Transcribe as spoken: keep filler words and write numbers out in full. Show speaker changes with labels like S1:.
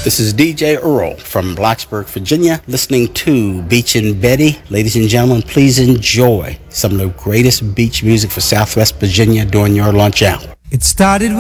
S1: This is D J Earl from Blacksburg, Virginia, listening to Beach and Betty. Ladies and gentlemen, please enjoy some of the greatest beach music for Southwest Virginia during your lunch hour.
S2: It started with